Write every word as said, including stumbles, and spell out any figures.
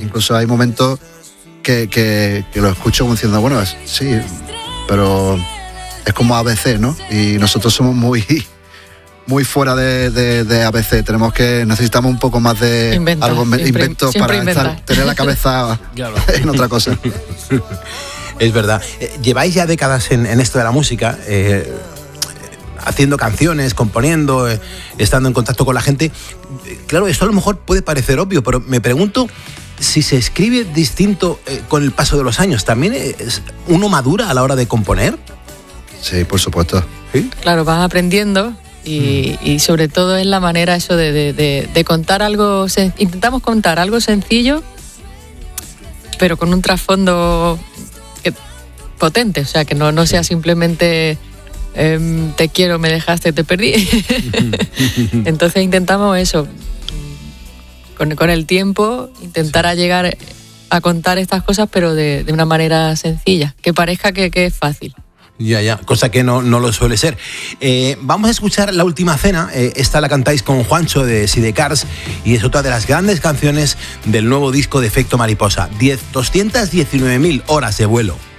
Incluso hay momentos que, que, que lo escucho como diciendo, bueno, es, sí, pero es como A B C, ¿no? Y nosotros somos muy... muy fuera de, de, de A B C. Tenemos que necesitamos un poco más de Inventa, algo siempre, inventos para estar, tener la cabeza claro. en otra cosa. Es verdad. Eh, lleváis ya décadas en, en esto de la música, eh, haciendo canciones, componiendo, eh, estando en contacto con la gente. Claro, esto a lo mejor puede parecer obvio, pero me pregunto si se escribe distinto eh, con el paso de los años. ¿También es, uno madura a la hora de componer? Sí, por supuesto. ¿Sí? Claro, vas aprendiendo. Y, y sobre todo es la manera eso de, de, de, de contar algo, intentamos contar algo sencillo, pero con un trasfondo que, potente, o sea, que no, no sea simplemente eh, te quiero, me dejaste, te perdí. Entonces intentamos eso, con, con el tiempo, intentar a llegar a contar estas cosas, pero de, de una manera sencilla, que parezca que, que es fácil. Ya, ya, cosa que no, no lo suele ser. Eh, vamos a escuchar La Última Cena. Eh, esta la cantáis con Juancho de Sidecars y es otra de las grandes canciones del nuevo disco de Efecto Mariposa. doscientas diecinueve mil horas de vuelo.